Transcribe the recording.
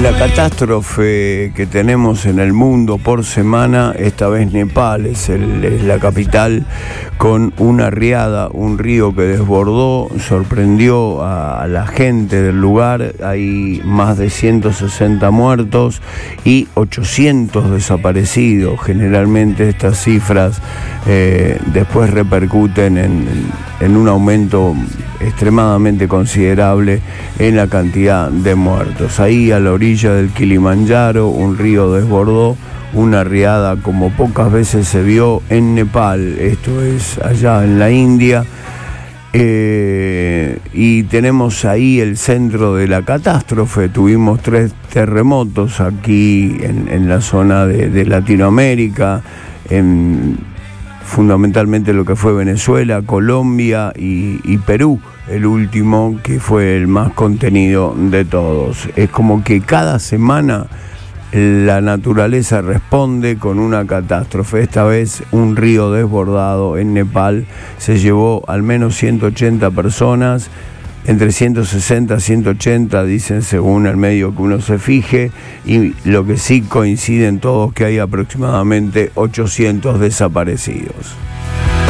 La catástrofe que tenemos en el mundo por semana, esta vez Nepal es la capital, con una riada, un río que desbordó, sorprendió a la gente del lugar. Hay más de 160 muertos y 800 desaparecidos. Generalmente estas cifras después repercuten en un aumento extremadamente considerable en la cantidad de muertos. Ahí a la orilla del Kilimanjaro, un río desbordó, una riada como pocas veces se vio en Nepal, esto es allá en la India, y tenemos ahí el centro de la catástrofe. Tuvimos 3 terremotos aquí en la zona de Latinoamérica, fundamentalmente lo que fue Venezuela, Colombia y Perú, el último que fue el más contenido de todos. Es como que cada semana la naturaleza responde con una catástrofe. Esta vez un río desbordado en Nepal se llevó al menos 180 personas, entre 160 y 180 dicen según el medio que uno se fije, y lo que sí coinciden todos que hay aproximadamente 800 desaparecidos.